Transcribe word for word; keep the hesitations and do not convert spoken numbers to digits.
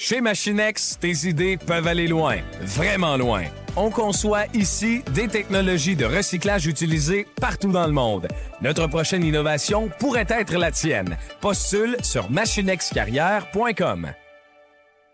Chez Machinex, tes idées peuvent aller loin, vraiment loin. On conçoit ici des technologies de recyclage utilisées partout dans le monde. Notre prochaine innovation pourrait être la tienne. Postule sur machinexcarrière point com.